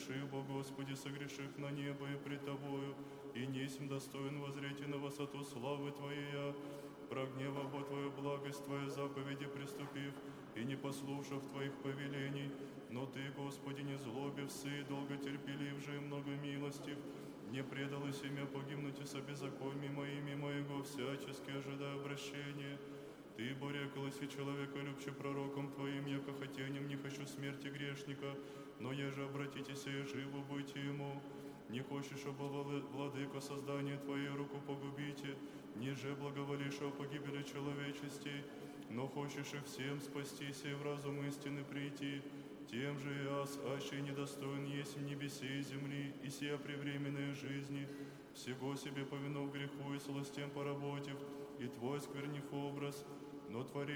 бо, Господи, согреших на небо и пред Тобою, и несем достоин возреть и на высоту славы Твоей, прогнева бо Твою благость, Твои заповеди приступив, и не послушав Твоих повелений, но Ты, Господи, не злобився и долго терпелив же и много милостив, не предало семя погибнуть и со беззакониями моими моего, всячески ожидая обращения. Ты, бо реколоси человека, любче пророком Твоим, яко хотением не хочу смерти грешника, но еже обратитесь и живо быть ему. Не хочешь, чтобы владыко создание Твоей руку погубите, ниже благоволишь о погибели человечестей, но хочешь их всем спастись и в разум истины прийти. Тем же и аз, аще недостоин есть в небесе и земли, и сия превременной жизни, всего себе повинов греху и сластям поработив, и Твой сквернив образ, но творение